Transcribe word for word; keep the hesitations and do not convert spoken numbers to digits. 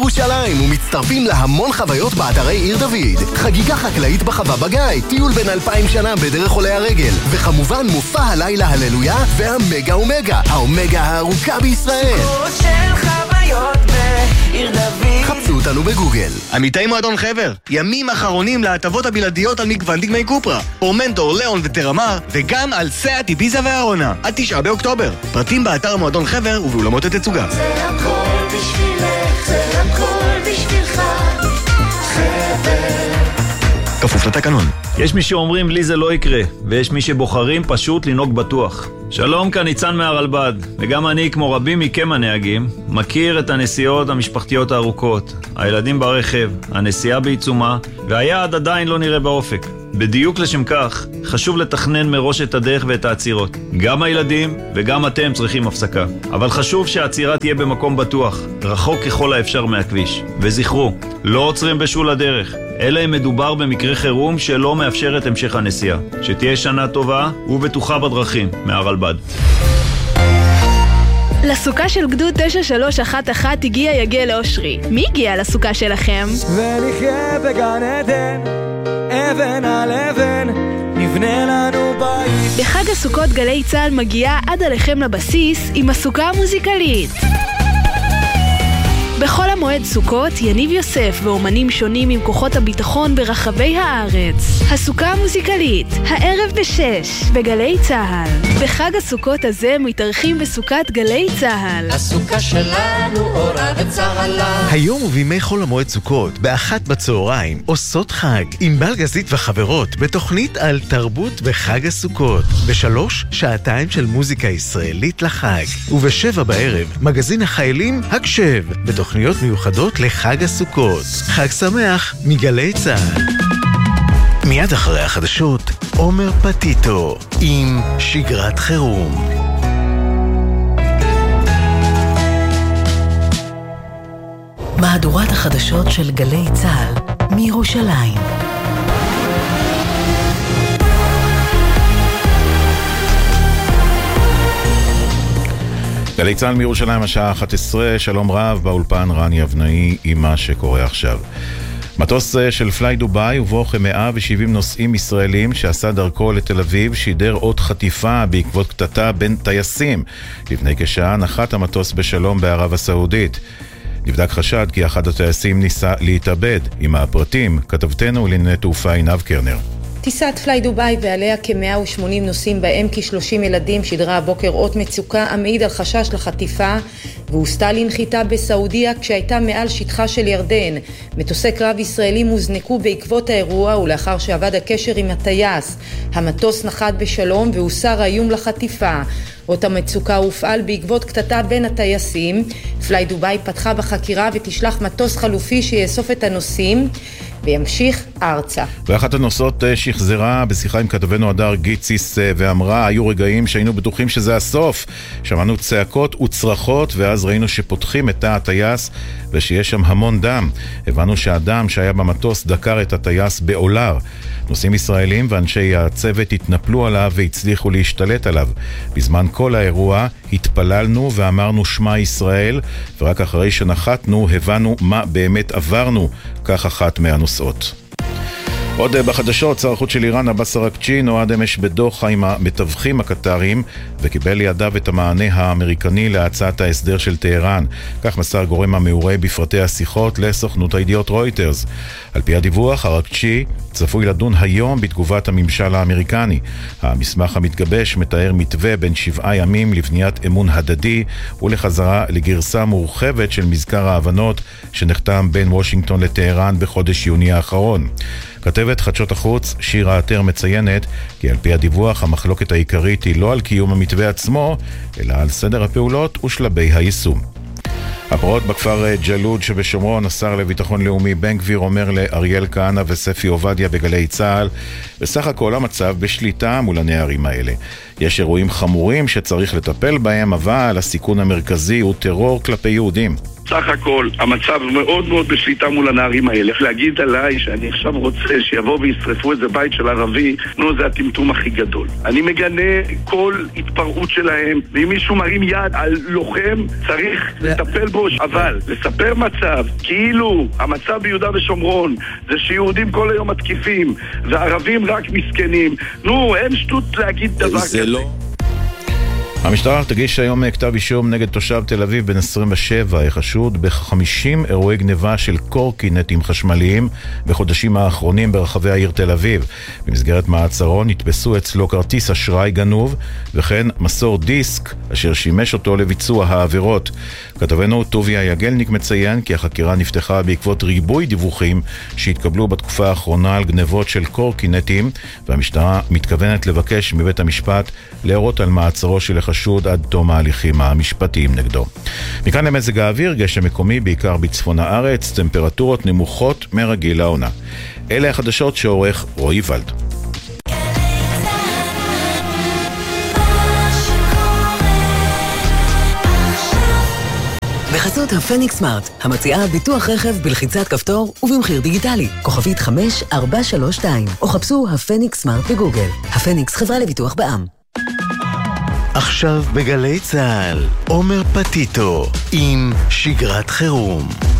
ירושלים ומצטרפים להמון חוויות באתרי עיר דוד. חגיגה חקלאית בחווה בגיא, טיול בין אלפיים שנה בדרך עולי הרגל, וכמובן מופע הלילה הללויה והמגה אומגה, האומגה הארוכה בישראל. סוכות של חוויות בעיר דוד. חפשו אותנו בגוגל. עמיתי מועדון חבר, ימים אחרונים להטבות הבלעדיות על מגוון דגמי קופרה, אורמנטור, ליאון וטרמר, וגם על סאט, איביזה והארונה, עד תשעה באוקטובר. פרטים באתר מועדון חבר ובאולמות התצוגה. זה הכל בשבילך, זה הכל בשבילך, חבר. כפוף לתקנון. יש מי שאומרים לי זה לא יקרה, ויש מי שבוחרים פשוט לנהוג בטוח. שלום, כאן ניצן מהרלב"ד, וגם אני, כמו רבים מכם הנהגים, מכיר את הנסיעות המשפחתיות הארוכות, הילדים ברכב, הנסיעה בעיצומה, והיעד עדיין לא נראה באופק. בדיוק לשם כך, חשוב לתכנן מראש את הדרך ואת העצירות. גם הילדים וגם אתם צריכים הפסקה. אבל חשוב שהעצירה תהיה במקום בטוח, רחוק ככל האפשר מהכביש. וזכרו, לא עוצרים בשול הדרך, אלא אם מדובר במקרה חירום שלא מאפשר את המשך הנסיעה. שתהיה שנה טובה ובטוחה בדרכים, מהרלב"ד. לסוכה של גדוד תשע שלוש אחת אחת הגיע יגל אושרי. מי הגיע לסוכה שלכם? ונחיה בגן עדן, אבן על אבן, נבנה לנו בית. בחג הסוכות גלי צהל מגיעה עד עליכם לבסיס עם הסוכה המוזיקלית. בכל המועד סוכות, יניב יוסף ואומנים שונים עם כוחות הביטחון ברחבי הארץ. הסוכה המוזיקלית, הערב בשש, בגלי צהל. בחג הסוכות הזה מתארחים בסוכת גלי צהל. הסוכה שלנו אורה וצהלה. היום ובימי חול המועד סוכות, באחת בצהריים, עושות חג, עם בלגזית וחברות, בתוכנית על תרבות בחג הסוכות. בשלוש, שעתיים של מוזיקה ישראלית לחג. ובשבע בערב, מגזין החיילים הקשב, בתוכנית תוכניות מיוחדות לחג הסוכות. חג שמח מגלי צהל. מיד אחרי החדשות, עומר פטיטו עם שגרת חירום. מהדורת החדשות של גלי צהל מירושלים. גלי צהל מירושלים, השעה אחת עשרה, שלום רב, באולפן רן יבנאי עם מה שקורה עכשיו. מטוס של פליי דוביי ובו כ-מאה ושבעים נוסעים ישראלים שעשה דרכו לתל אביב שידר עוד חטיפה בעקבות קטטה בין טייסים. לפני כשעה נחת המטוס בשלום בערב הסעודית. נבדק חשד כי אחד הטייסים ניסה להתאבד. עם הפרטים, כתבתנו לענייני תעופה עינב קרנר. טיסת פליי דוביי ועליה כ-מאה ושמונים נוסעים בהם כ-שלושים ילדים שידרה הבוקר אות מצוקה המעיד על חשש לחטיפה והוסתה לנחיתה בסעודיה כשהייתה מעל שטחה של ירדן. מטוסי קרב ישראלים הוזנקו בעקבות האירוע ולאחר שעבד הקשר עם הטייס. המטוס נחת בשלום והוסר האיום לחטיפה. אות המצוקה הופעל בעקבות קטטה בין הטייסים. פליי דוביי פתחה בחקירה ותשלח מטוס חלופי שיאסוף את הנוסעים וימשיך ארצה. ואחת הנוסעות שחזרה בשיחה עם כתבנו הדר גיציס ואמרה, היו רגעים שהיינו בטוחים שזה הסוף. שמענו צעקות וצרחות ואז ראינו שפותחים את תא הטייס ושיש שם המון דם. הבנו שהאדם שהיה במטוס דקר את הטייס בעולר. נוסעים ישראלים ואנשי הצוות התנפלו עליו והצליחו להשתלט עליו. בזמן כל האירוע התפללנו ואמרנו שמה ישראל, ורק אחרי שנחתנו הבנו מה באמת עברנו, כך אחת מהנוסעות. עוד בחדשות, שר החוץ של איראן עבאס אראגצ'י נועד אמש בדוחה עם המתווכים הקטרים וקיבל לידיו את המענה האמריקני להצעת ההסדר של טהרן. כך מסר גורם המעורה בפרטי השיחות לסוכנות הידיעות רויטרס. על פי הדיווח, אראגצ'י צפוי לדון היום בתגובת הממשל האמריקני. המסמך המתגבש מתאר מתווה בין שבעה ימים לבניית אמון הדדי ולחזרה לגרסה מורחבת של מזכר ההבנות שנחתם בין וושינגטון לטהרן בחודש יוני האחרון. כתבת חדשות החוץ שירה עטר מציינת כי על פי הדיווח המחלוקת העיקרית היא לא על קיום המתווה עצמו, אלא על סדר הפעולות ושלבי היישום. הפרעות בכפר ג'לוד שבשומרון, השר לביטחון לאומי בן גביר אומר לאריאל כהנא וספי עובדיה בגלי צהל, בסך הכל המצב בשליטה מול הנערים האלה. יש אירועים חמורים שצריך לטפל בהם, אבל הסיכון המרכזי הוא טרור כלפי יהודים. סך הכל, המצב מאוד מאוד בשליטה מול הנערים האלה. להגיד עליי שאני עכשיו רוצה שיבוא וישרפו איזה בית של ערבי, נו, זה הטמטום הכי גדול. אני מגנה כל התפרעות שלהם, ואם מישהו מרים יד על לוחם, צריך לטפל בו. אבל לספר מצב, כאילו המצב ביהודה ושומרון זה שיהודים כל היום מתקיפים, והערבים רק מסכנים. נו, אין שטות להגיד דבר כזה. לא. המשטרה תגיש היום כתב אישום נגד תושב תל אביב בן עשרים ושבע, החשוד ב-חמישים אירועי גניבה של קורקינטים חשמליים בחודשים האחרונים ברחבי העיר תל אביב. במסגרת מעצרו נתפסו אצלו כרטיס אשראי גנוב וכן מסור דיסק אשר שימש אותו לביצוע העבירות. כתבנו טוביה יגלניק מציין כי החקירה נפתחה בעקבות ריבוי דיווחים שהתקבלו בתקופה האחרונה על גנבות של קורקינטים, והמשטרה מתכוונת לבקש מבית המשפט להורות על מעצרו של החשוד עד תום ההליכים המשפטיים נגדו. מכאן למזג האוויר, גשם מקומי בעיקר בצפון הארץ, טמפרטורות נמוכות מרגיל העונה. אלה החדשות שעורך רועי ולד. בחסות הפניקס סמארט, המציעה ביטוח רכב בלחיצת כפתור ובמחיר דיגיטלי. כוכבית חמש ארבע שלוש שתיים, או חפשו הפניקס סמארט בגוגל. הפניקס חברה לביטוח בע"מ. עכשיו בגלי צהל, עומר פטיטו עם שגרת חירום.